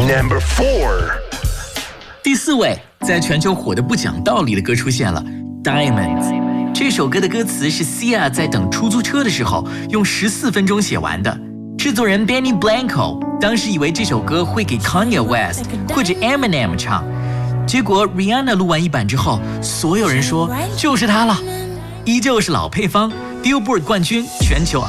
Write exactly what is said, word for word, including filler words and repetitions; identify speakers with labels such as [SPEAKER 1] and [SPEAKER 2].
[SPEAKER 1] Number four.
[SPEAKER 2] 第四位，在全球火得不讲道理的歌出现了 Diamonds。这首歌的歌词是 Sia 在等出租车的时候用十四分钟写完的。制作人 Benny Blanco 当时以为这首歌会给 Kanye West 或者 Eminem 唱，结果 Rihanna 录完一版之后，所有人说就是他了，依旧是老配方 Billboard 冠军，全球